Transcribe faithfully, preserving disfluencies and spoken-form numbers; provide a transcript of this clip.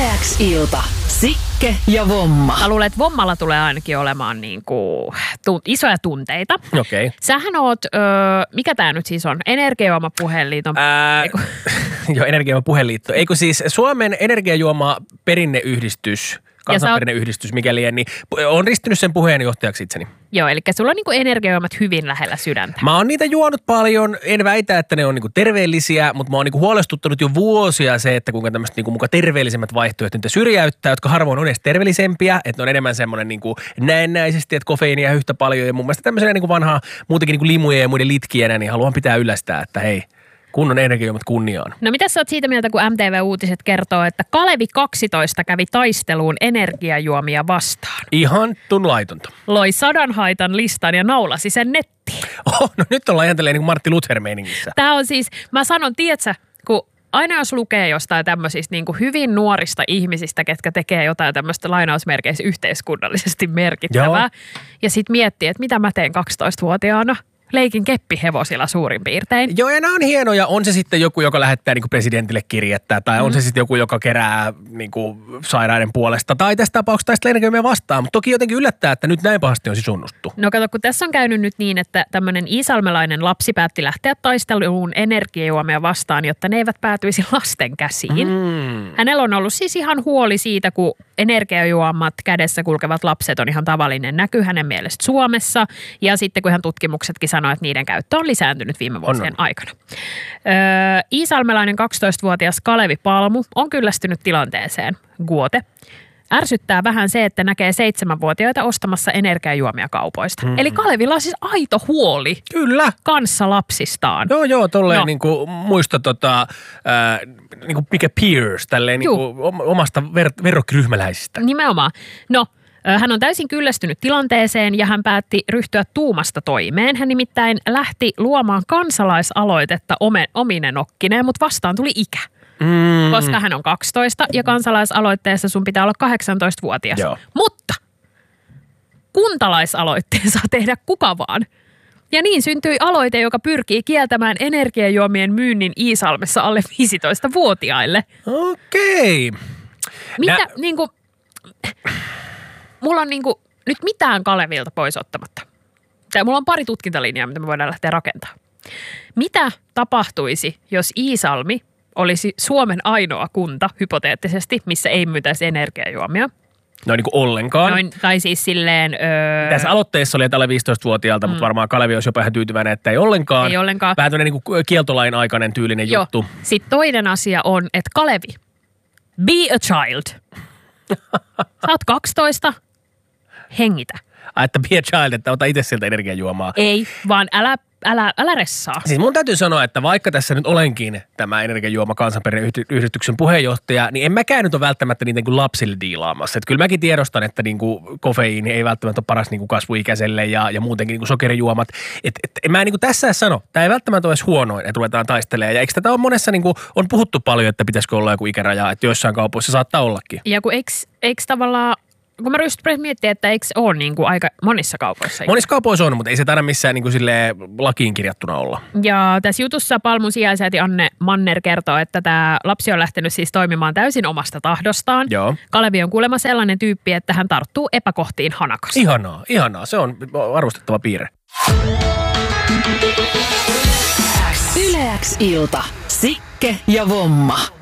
X-ilta. Sikke ja Vomma. Mä luulen, että Vommalla tulee ainakin olemaan niin kuin tu- isoja tunteita. Okei. Okay. Sähän oot, öö, mikä tää nyt siis on? Energiajuoma Puheenliiton... Ää, Eiku... joo, Energiajuoma Puheenliitto. Eikö siis Suomen energiajuoma perinneyhdistys, kansanperinneyhdistys, mikäli niin on ristynyt sen puheenjohtajaksi itseni. Joo, eli sulla on niinku energiajuomat hyvin lähellä sydäntä. Mä oon niitä juonut paljon. En väitä, että ne on niinku terveellisiä, mutta mä oon niinku huolestuttanut jo vuosia se, että kuinka tämmöiset niinku muka terveellisemmät vaihtoehdot niitä syrjäyttää, jotka harvoin on edes terveellisempiä. Että ne on enemmän semmoinen niinku näennäisesti, että kofeiinia yhtä paljon. Ja mun mielestä tämmöisenä niinku vanhaa muutenkin niinku limujen ja muiden litkienä, niin haluan pitää yllästää, että hei, kunnon energiajuomat kunniaan. No mitä sä oot siitä mieltä, kun M T V-uutiset kertoo, että Kalevi kaksitoista kävi taisteluun energiajuomia vastaan? Ihan tun laitonta. Loi sadan haitan listan ja naulasi sen nettiin. Oh, no nyt ollaan ihan tälleen niin kuin Martti Luther-meiningissä. Tää on siis, mä sanon, tietsä, kun aina jos lukee jostain tämmöisistä niin kuin hyvin nuorista ihmisistä, ketkä tekee jotain tämmöistä lainausmerkeissä yhteiskunnallisesti merkittävää, Joo. ja sit miettii, että mitä mä teen kaksitoistavuotiaana. Leikin keppihevosilla suurin piirtein. Joo, ja nämä on hienoja. On se sitten joku, joka lähettää niin kuin presidentille kirjettä, tai mm. on se sitten joku, joka kerää niin kuin sairaiden puolesta, tai tässä tapauksessa taistella energiajuomia vastaan. Mutta toki jotenkin yllättää, että nyt näin pahasti on sisunnuttu. No kato, kun tässä on käynyt nyt niin, että tämmöinen iisalmelainen lapsi päätti lähteä taisteluun energiajuomia vastaan, jotta ne eivät päätyisi lasten käsiin. Mm. Hänellä on ollut siis ihan huoli siitä, kun energiajuomat kädessä kulkevat lapset on ihan tavallinen näky hänen mielestä Suomessa, ja sitten kun hän tutkimuksetkin sanoi, että niiden käyttö on lisääntynyt viime vuosien on, on. aikana. Öö, iisalmelainen kaksitoistavuotias Kalevi Palmu on kyllästynyt tilanteeseen. Guote. Ärsyttää vähän se, että näkee seitsemänvuotiaita ostamassa energiajuomia kaupoista. Mm-hmm. Eli Kalevilla on siis aito huoli. Kyllä. Kanssa lapsistaan. Joo, joo, tolleen no. niinku muista tota, äh, niinku mikä peers, tälleen niinku omasta ver- verrokkiryhmäläisistä. Nimenomaan. No. Hän on täysin kyllästynyt tilanteeseen ja hän päätti ryhtyä tuumasta toimeen. Hän nimittäin lähti luomaan kansalaisaloitetta omine nokkineen, mutta vastaan tuli ikä. Mm. Koska hän on kaksitoista ja kansalaisaloitteessa sun pitää olla kahdeksantoistavuotias. Joo. Mutta kuntalaisaloitteen saa tehdä kuka vaan. Ja niin syntyi aloite, joka pyrkii kieltämään energiajuomien myynnin Iisalmessa alle viisitoistavuotiaille. Okei. Okay. Mitä Nä... niinku... Mulla on niinku nyt mitään Kalevilta pois ottamatta. Tai mulla on pari tutkintalinjaa, mitä me voidaan lähteä rakentamaan. Mitä tapahtuisi, jos Iisalmi olisi Suomen ainoa kunta, hypoteettisesti, missä ei myytäisi energiajuomia? No niin kuin ollenkaan. Noin, tai siis silleen... Öö... Tässä aloitteessa oli, että alle viisitoistavuotiaalta, mm. mutta varmaan Kalevi olisi jopa ihan tyytyväinen, että ei ollenkaan. Ei ollenkaan. Vähän tämmöinen niin kuin kieltolain aikainen tyylinen Joo. juttu. Sitten toinen asia on, että Kalevi, be a child. Sä oot kaksitoista. Hengitä. Ai, että be a child, että ota itse sieltä energiajuomaa. Ei, vaan älä, älä, älä ressaa. Siis mun täytyy sanoa, että vaikka tässä nyt olenkin tämä energiajuoma kansanperinneyhdistyksen puheenjohtaja, niin en mäkään nyt ole välttämättä niitä niin kuin lapsille diilaamassa. Että kyllä mäkin tiedostan, että niin kuin kofeiini ei välttämättä ole paras niin kuin kasvuikäiselle ja, ja muutenkin niin kuin sokerijuomat. Että et, en mä niin kuin tässä sano, tämä ei välttämättä ole edes huonoin, että ruvetaan taistelemaan. Ja eikö tätä ole monessa, niin kuin, on puhuttu paljon, että pitäisikö olla joku ikäraja, että joissain kaupoissa saattaa ollakin. Ja kun eikö, eikö tavallaan... Kun mä ryhdyt miettimään, että eikö ole niin kuin aika monissa kaupoissa? Monissa kaupoissa on, mutta ei se taida missään niin kuin silleen lakiin kirjattuna olla. Ja tässä jutussa Palmun sijaisääti Anne Manner kertoo, että tämä lapsi on lähtenyt siis toimimaan täysin omasta tahdostaan. Joo. Kalevi on kuulemma sellainen tyyppi, että hän tarttuu epäkohtiin hanakasti. Ihanaa, ihanaa. Se on arvostettava piirre. Yle X-ilta. Sikke ja Vomma.